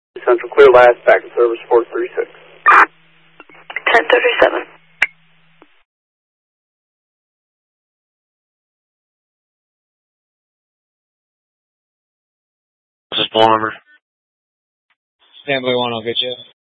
Central clear last, back in service 436. 1037. This is phone number. Standby 1, I'll get you.